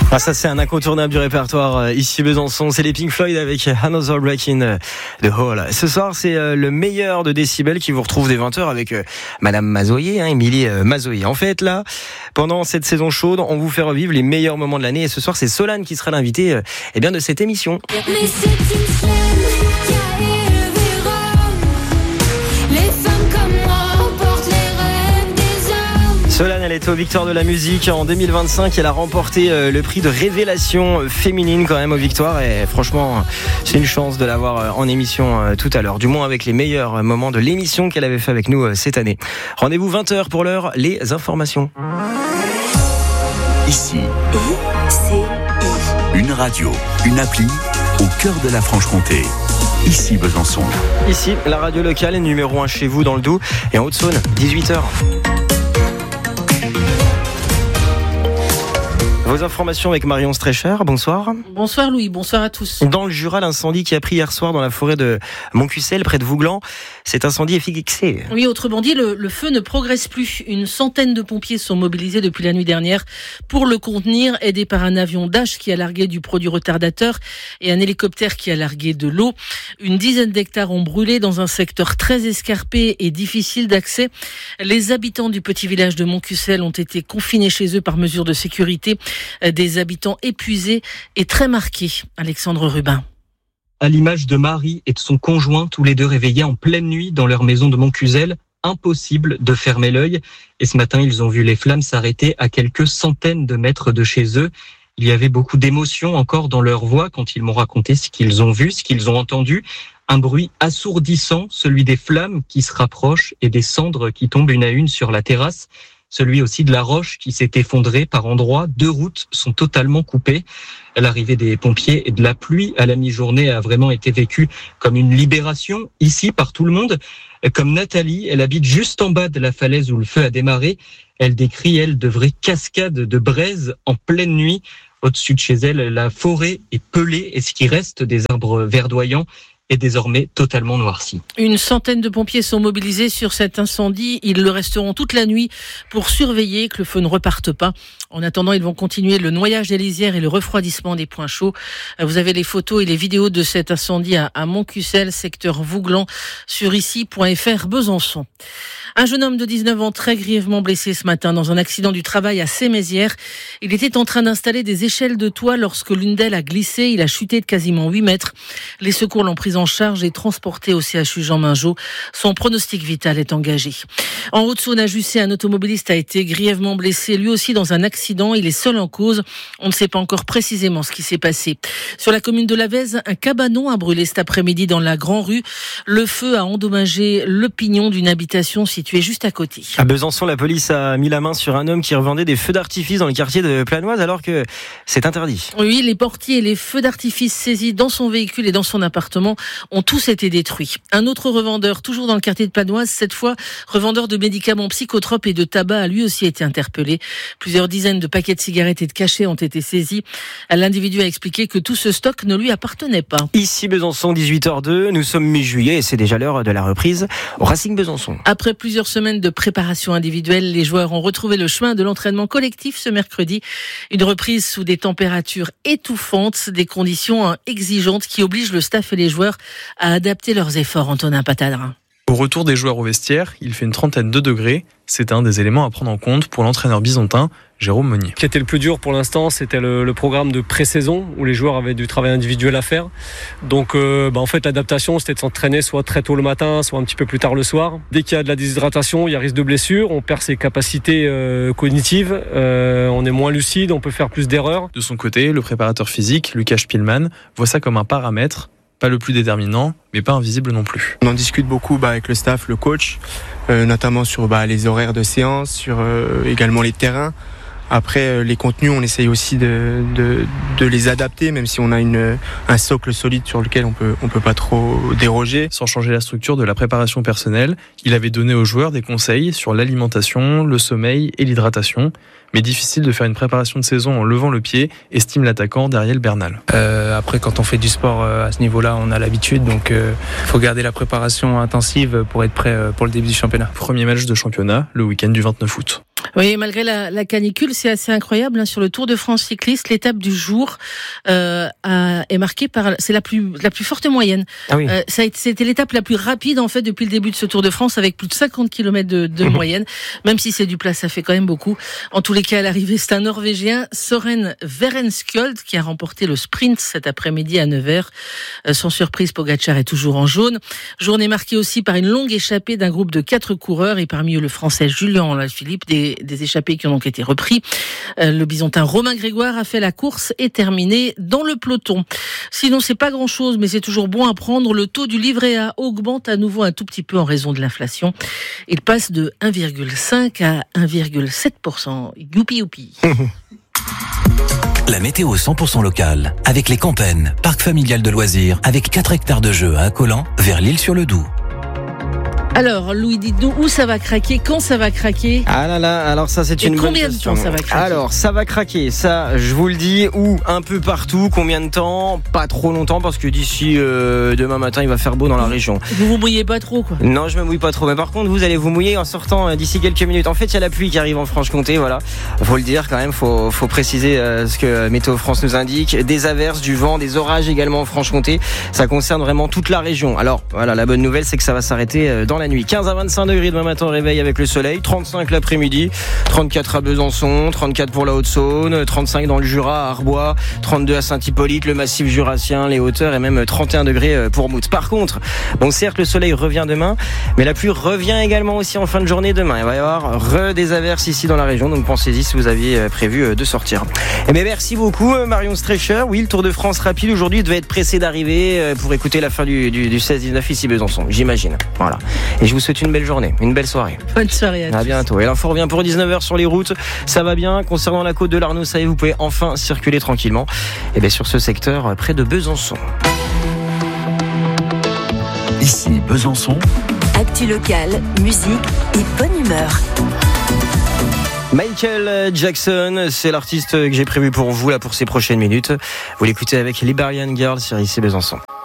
Ah, ça c'est un incontournable du répertoire ici Besançon, c'est les Pink Floyd avec Another Break in the Hall. Ce soir c'est le meilleur de Décibel qui vous retrouve dès 20h avec Madame Mazoyer, Émilie Mazoyer. En fait là, pendant cette saison chaude, on vous fait revivre les meilleurs moments de l'année et ce soir c'est Solane qui sera l'invité de cette émission. Mais c'est une chaîne qui a élevé Rome. Les femmes comme moi portent les rêves des hommes. Solane, elle était aux Victoires de la musique en 2025. Elle a remporté le prix de révélation féminine quand même aux Victoires. Et franchement, c'est une chance de l'avoir en émission tout à l'heure. Du moins avec les meilleurs moments de l'émission qu'elle avait fait avec nous cette année. Rendez-vous 20h pour l'heure, les informations. Ici, une radio, une appli au cœur de la Franche-Comté. Ici Besançon. Ici, la radio locale, numéro 1 chez vous dans le Doubs. Et en Haute-Saône, 18h. Vos informations avec Marion Streicher, bonsoir. Bonsoir Louis, bonsoir à tous. Dans le Jura, l'incendie qui a pris hier soir dans la forêt de Montcussel, près de Vouglan, cet incendie est fixé. Oui, autrement dit, le feu ne progresse plus. Une centaine de pompiers sont mobilisés depuis la nuit dernière pour le contenir, aidés par un avion Dash qui a largué du produit retardateur et un hélicoptère qui a largué de l'eau. Une dizaine d'hectares ont brûlé dans un secteur très escarpé et difficile d'accès. Les habitants du petit village de Montcussel ont été confinés chez eux par mesure de sécurité. Des habitants épuisés et très marqués. Alexandre Rubin. À l'image de Marie et de son conjoint, tous les deux réveillés en pleine nuit dans leur maison de Montcussel, impossible de fermer l'œil. Et ce matin, ils ont vu les flammes s'arrêter à quelques centaines de mètres de chez eux. Il y avait beaucoup d'émotion encore dans leur voix quand ils m'ont raconté ce qu'ils ont vu, ce qu'ils ont entendu. Un bruit assourdissant, celui des flammes qui se rapprochent et des cendres qui tombent une à une sur la terrasse. Celui aussi de la roche qui s'est effondrée par endroits. 2 routes sont totalement coupées. L'arrivée des pompiers et de la pluie à la mi-journée a vraiment été vécue comme une libération ici par tout le monde. Comme Nathalie, elle habite juste en bas de la falaise où le feu a démarré. Elle décrit, elle, de vraies cascades de braise en pleine nuit. Au-dessus de chez elle, la forêt est pelée et ce qui reste des arbres verdoyants est désormais totalement noirci. Une centaine de pompiers sont mobilisés sur cet incendie. Ils le resteront toute la nuit pour surveiller que le feu ne reparte pas. En attendant, ils vont continuer le noyage des lisières et le refroidissement des points chauds. Vous avez les photos et les vidéos de cet incendie à Montcussel, secteur Vouglan, sur ici.fr Besançon. Un jeune homme de 19 ans très grièvement blessé ce matin dans un accident du travail à Sémézières. Il était en train d'installer des échelles de toit lorsque l'une d'elles a glissé. Il a chuté de quasiment 8 mètres. Les secours l'ont pris en charge et transporté au CHU Jean Mingeot. Son pronostic vital est engagé. En Haute-Saône, à Jussey, un automobiliste a été grièvement blessé, lui aussi dans un accident. Il est seul en cause. On ne sait pas encore précisément ce qui s'est passé. Sur la commune de Lavèze, un cabanon a brûlé cet après-midi dans la Grand-Rue. Le feu a endommagé le pignon d'une habitation située juste à côté. À Besançon, la police a mis la main sur un homme qui revendait des feux d'artifice dans le quartier de Planoise alors que c'est interdit. Oui, les portiers et les feux d'artifice saisis dans son véhicule et dans son appartement ont tous été détruits. Un autre revendeur, toujours dans le quartier de Planoise, cette fois revendeur de médicaments psychotropes et de tabac, a lui aussi été interpellé. Plusieurs dizaines de paquets de cigarettes et de cachets ont été saisis. L'individu a expliqué que tout ce stock ne lui appartenait pas. Ici Besançon, 18h02, nous sommes mi-juillet et c'est déjà l'heure de la reprise au Racing Besançon. Après plusieurs semaines de préparation individuelle, les joueurs ont retrouvé le chemin de l'entraînement collectif ce mercredi. Une reprise sous des températures étouffantes, des conditions exigeantes qui obligent le staff et les joueurs à adapter leurs efforts. Antonin Patadrin. Au retour des joueurs au vestiaire, il fait une trentaine de degrés. C'est un des éléments à prendre en compte pour l'entraîneur bisontin, Jérôme Meunier. Ce qui était le plus dur pour l'instant, c'était le programme de pré-saison où les joueurs avaient du travail individuel à faire. Donc en fait, l'adaptation, c'était de s'entraîner soit très tôt le matin, soit un petit peu plus tard le soir. Dès qu'il y a de la déshydratation, il y a risque de blessure, on perd ses capacités cognitives, on est moins lucide, on peut faire plus d'erreurs. De son côté, le préparateur physique, Lucas Spielmann, voit ça comme un paramètre. Pas le plus déterminant, mais pas invisible non plus. On en discute beaucoup avec le staff, le coach, notamment sur les horaires de séance, sur également les terrains. Après, les contenus, on essaye aussi de les adapter, même si on a un socle solide sur lequel on peut pas trop déroger. Sans changer la structure de la préparation personnelle, il avait donné aux joueurs des conseils sur l'alimentation, le sommeil et l'hydratation. Mais difficile de faire une préparation de saison en levant le pied, estime l'attaquant Dariel Bernal. Après, quand on fait du sport à ce niveau-là, on a l'habitude, donc il faut garder la préparation intensive pour être prêt pour le début du championnat. Premier match de championnat, le week-end du 29 août. Oui, malgré la canicule, c'est assez incroyable. Sur le Tour de France cycliste, l'étape du jour est marquée par c'est la plus forte moyenne. Ah oui. C'était l'étape la plus rapide en fait depuis le début de ce Tour de France, avec plus de 50 km de moyenne. Même si c'est du plat, ça fait quand même beaucoup. En tous les cas, à l'arrivée, c'est un Norvégien, Søren Werenskjold, qui a remporté le sprint cet après-midi à 9h. Sans surprise, Pogačar est toujours en jaune. Journée marquée aussi par une longue échappée d'un groupe de 4 coureurs, et parmi eux le Français Julian Alaphilippe, des échappés qui ont donc été repris. Le Bisontin Romain Grégoire a fait la course et terminé dans le peloton. Sinon, c'est pas grand-chose, mais c'est toujours bon à prendre. Le taux du livret A augmente à nouveau un tout petit peu en raison de l'inflation. Il passe de 1,5 à 1,7%. Youpi youpi. La météo 100% locale, avec les Campennes, parc familial de loisirs, avec 4 hectares de jeux à Accolant, vers l'Île-sur-le-Doubs. Alors, Louis, dites-nous où ça va craquer, quand ça va craquer. Ah là là, alors ça c'est une bonne combien de question. temps ça va craquer? Alors, ça va craquer, ça je vous le dis, où un peu partout, combien de temps? Pas trop longtemps parce que d'ici demain matin il va faire beau dans la région. Vous vous mouillez pas trop quoi? Non, je me mouille pas trop, mais par contre vous allez vous mouiller en sortant d'ici quelques minutes. En fait, il y a la pluie qui arrive en Franche-Comté, voilà. Faut le dire quand même, faut préciser ce que Météo France nous indique. Des averses, du vent, des orages également en Franche-Comté. Ça concerne vraiment toute la région. Alors, voilà, la bonne nouvelle c'est que ça va s'arrêter dans la nuit. 15 à 25 degrés demain matin au réveil avec le soleil, 35 l'après-midi, 34 à Besançon, 34 pour la Haute-Saône, 35 dans le Jura, à Arbois, 32 à Saint-Hippolyte, le massif jurassien, les hauteurs et même 31 degrés pour Mout. Par contre, bon certes le soleil revient demain, mais la pluie revient également aussi en fin de journée demain. Il va y avoir des averses ici dans la région, donc pensez-y si vous aviez prévu de sortir. Et bien merci beaucoup Marion Streicher. Oui, le Tour de France rapide aujourd'hui devait être pressé d'arriver pour écouter la fin du 16-19 ici Besançon, j'imagine. Voilà. Et je vous souhaite une belle journée, une belle soirée. Bonne soirée à tous. Bientôt. Et l'info revient pour 19h sur les routes. Ça va bien. Concernant la côte de l'Arnaud, ça y est, vous pouvez enfin circuler tranquillement. Et bien sur ce secteur près de Besançon. Ici Besançon. Actu locale, musique et bonne humeur. Michael Jackson, c'est l'artiste que j'ai prévu pour vous là pour ces prochaines minutes. Vous l'écoutez avec Liberian Girl sur ici Besançon.